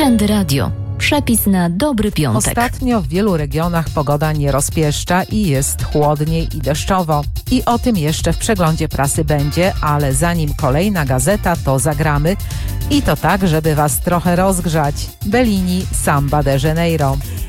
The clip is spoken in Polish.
Trendy Radio. Przepis na dobry piątek. Ostatnio w wielu regionach pogoda nie rozpieszcza i jest chłodniej i deszczowo. I o tym jeszcze w przeglądzie prasy będzie, ale zanim kolejna gazeta, to zagramy. I to tak, żeby was trochę rozgrzać. Bellini, Samba de Janeiro.